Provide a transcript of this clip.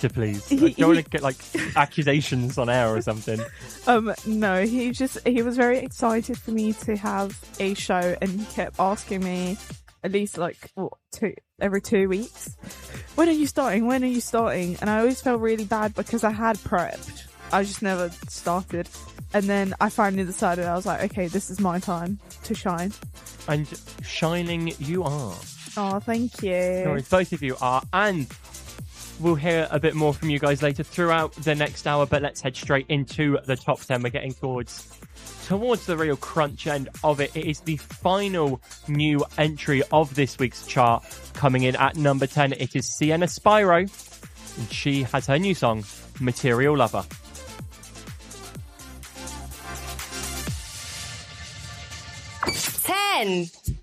better, please. I don't want to get like accusations on air or something. No, he was very excited for me to have a show, and he kept asking me at least like every 2 weeks, when are you starting? And I always felt really bad because I had prepped. I just never started. And then I finally decided, I was like, okay, this is my time to shine. And shining you are. Oh, thank you. No, both of you are. And we'll hear a bit more from you guys later throughout the next hour, but let's head straight into the top 10. We're getting towards the real crunch end of it. It is the final new entry of this week's chart. Coming in at number 10, it is Sienna Spyro, and she has her new song, Material Lover. 10.